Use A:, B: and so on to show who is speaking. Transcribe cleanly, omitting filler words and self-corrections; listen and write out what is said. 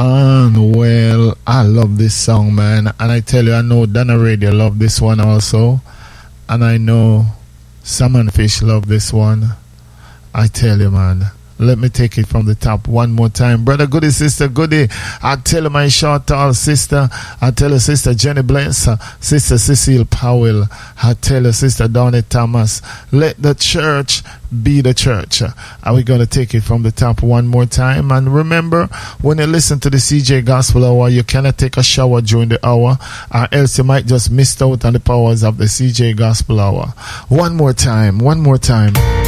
A: And well, I love this song, man. And I tell you, I know Donna Radio love this one also. And I know Salmon Fish love this one. I tell you, man. Let me take it from the top one more time. Brother Goody, Sister Goody. I tell you, my short tall sister. I tell you, Sister Jenny Bless. Sister Cecile Powell. I tell you, Sister Donnie Thomas. Let the church be the church. Are we going to take it from the top one more time? And remember, when you listen to the CJ Gospel Hour, you cannot take a shower during the hour, or else you might just miss out on the powers of the CJ Gospel Hour. One more time. One more time.